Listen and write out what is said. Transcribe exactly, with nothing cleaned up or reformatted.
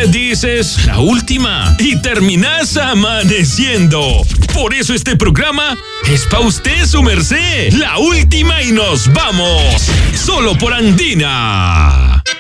usted dices la última y terminas amaneciendo. Por eso este programa es pa' usted, su merced. La última y nos vamos. Solo por Andina.